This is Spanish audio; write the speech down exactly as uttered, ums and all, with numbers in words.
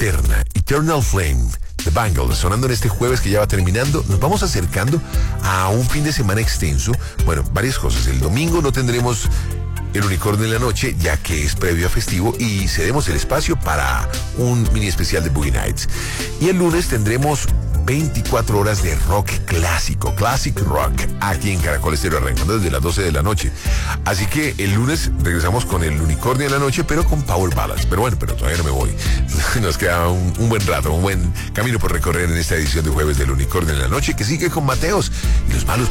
Eterna, Eternal Flame, The Bangles, sonando en este jueves que ya va terminando. Nos vamos acercando a un fin de semana extenso. Bueno, varias cosas. El domingo no tendremos El Unicornio en la Noche, ya que es previo a festivo, y cedemos el espacio para un mini especial de Boogie Nights. Y el lunes tendremos veinticuatro horas de rock clásico, classic rock, aquí en Caracol Estéreo, arrancando desde las doce de la noche. Así que el lunes regresamos con El Unicornio en la Noche, pero con Power Ballads. Pero bueno, pero todavía no me voy. Nos queda un, un buen rato, un buen camino por recorrer en esta edición de jueves del Unicornio en la Noche, que sigue con Mateos y los malos